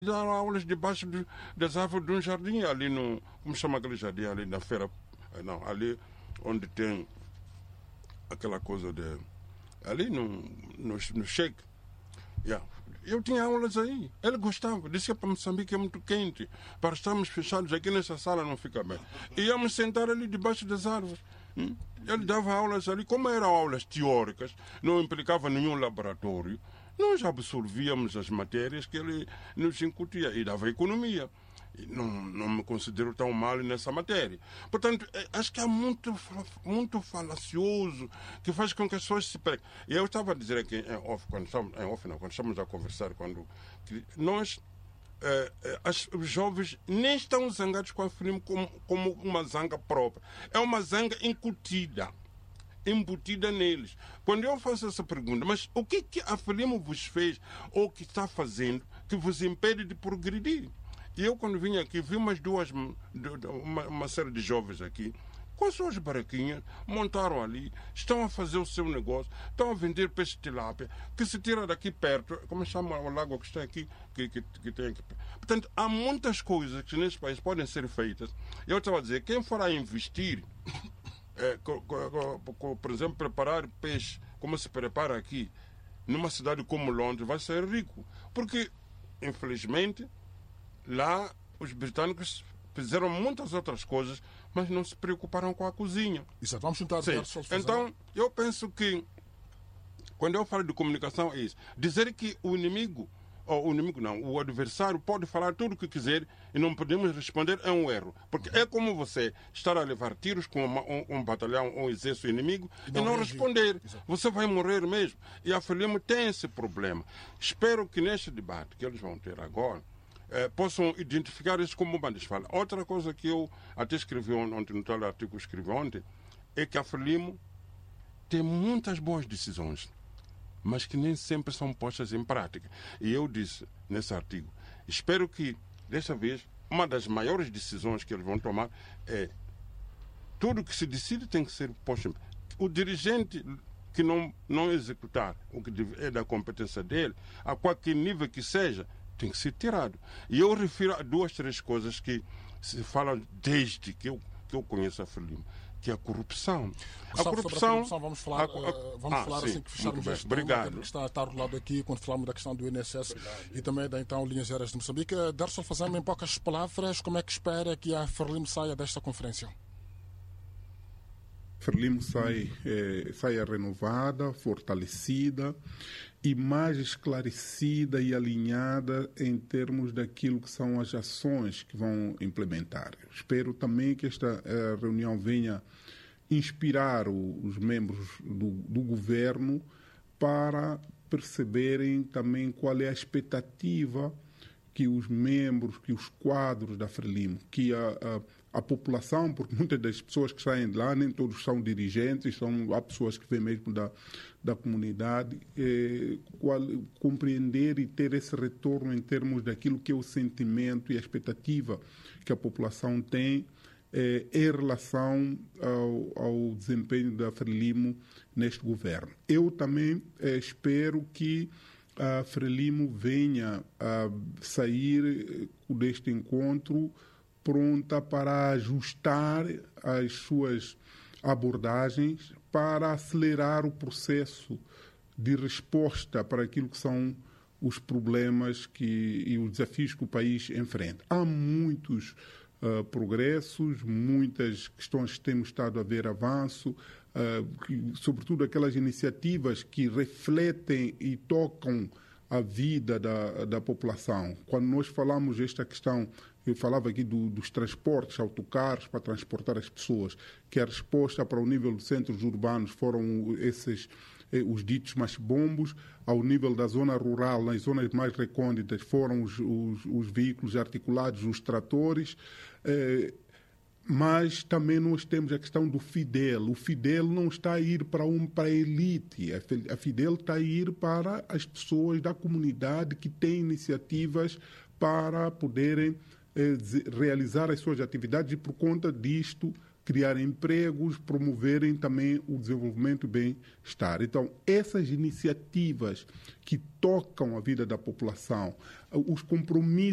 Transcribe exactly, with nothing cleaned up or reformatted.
dar aulas debaixo de, das árvores de um jardim ali no... Como chama aquele jardim ali na feira? Não, ali onde tem aquela coisa de... Ali no, no, no Sheik. Yeah. Eu tinha aulas aí. Ele gostava. Disse que para Moçambique é muito quente. Para estarmos fechados aqui nessa sala não fica bem. E íamos sentar ali debaixo das árvores. Hum? Ele dava aulas ali. Como eram aulas teóricas, não implicava nenhum laboratório, nós absorvíamos as matérias que ele nos incutia e dava economia. E não, não me considero tão mal nessa matéria. Portanto, acho que é muito, muito falacioso que faz com que as pessoas se percam. E eu estava a dizer aqui em off, quando estamos, em off não, quando estamos a conversar, quando nós, eh, as, os jovens nem estão zangados com a Frelimo como, como uma zanga própria. É uma zanga incutida, embutida neles. Quando eu faço essa pergunta, mas o que, que a Frelimo vos fez ou que está fazendo que vos impede de progredir? E eu, quando vim aqui, vi umas duas, uma, uma série de jovens aqui, com as suas barraquinhas, montaram ali, estão a fazer o seu negócio, estão a vender peixe de tilápia, que se tira daqui perto, como chama o lago que está aqui, que, que, que tem aqui. Portanto, há muitas coisas que neste país podem ser feitas. Eu estava a dizer, quem for a investir, é, co, co, co, por exemplo, preparar peixe, como se prepara aqui, numa cidade como Londres, vai ser rico. Porque, infelizmente, lá, os britânicos fizeram muitas outras coisas, mas não se preocuparam com a cozinha. Exato, vamos tentar dar solução. Então, eu penso que, quando eu falo de comunicação, é isso. Dizer que o inimigo, ou o inimigo não, o adversário pode falar tudo o que quiser e não podemos responder é um erro. Porque uhum. é como você estar a levar tiros com uma, um, um batalhão, um exército inimigo e não, e não responder. Exato. Você vai morrer mesmo. E a Frelimo tem esse problema. Espero que neste debate que eles vão ter agora, Eh, possam identificar isso como bandas fala. Outra coisa que eu até escrevi ontem, no tal artigo que eu escrevi ontem, é que a Frelimo tem muitas boas decisões, mas que nem sempre são postas em prática. E eu disse nesse artigo, espero que, desta vez, uma das maiores decisões que eles vão tomar é tudo que se decide tem que ser posto em prática. O dirigente que não, não executar o que é da competência dele, a qualquer nível que seja, tem que ser tirado. E eu refiro a duas, três coisas que se falam desde que eu, que eu conheço a Frelimo, que é a corrupção. A corrupção, a corrupção, vamos falar, a, a, vamos ah, falar sim, assim que fecharmos este tema, que está, está rolado aqui, quando falamos da questão do I N S S Obrigado. E também da então Linhas Aéreas de Moçambique. Derson Fazama, em poucas palavras, como é que espera que a Frelimo saia desta conferência? Frelimo sai, eh, saia renovada, fortalecida e mais esclarecida e alinhada em termos daquilo que são as ações que vão implementar. Espero também que esta eh, reunião venha inspirar o, os membros do, do governo para perceberem também qual é a expectativa que os membros, que os quadros da Frelimo, que a, a, a população, porque muitas das pessoas que saem de lá, nem todos são dirigentes, são, há pessoas que vêm mesmo da, da comunidade, eh, qual, compreender e ter esse retorno em termos daquilo que é o sentimento e a expectativa que a população tem eh, em relação ao, ao desempenho da Frelimo neste governo. Eu também eh, espero que a Frelimo venha a sair deste encontro pronta para ajustar as suas abordagens, para acelerar o processo de resposta para aquilo que são os problemas que, e os desafios que o país enfrenta. Há muitos uh, progressos, muitas questões que temos estado a ver avanço, Uh, que, sobretudo aquelas iniciativas que refletem e tocam a vida da, da população. Quando nós falamos esta questão, eu falava aqui do, dos transportes, autocarros para transportar as pessoas, que a resposta para o nível dos centros urbanos foram esses eh, os ditos machibombos, ao nível da zona rural, nas zonas mais recônditas, foram os, os, os veículos articulados, os tratores, eh, mas também nós temos a questão do Fidel. O Fidel não está a ir para, um, para a elite, a Fidel está a ir para as pessoas da comunidade que têm iniciativas para poderem eh, realizar as suas atividades e, por conta disto, criar empregos, promoverem também o desenvolvimento e bem-estar. Então, essas iniciativas que tocam a vida da população, os compromissos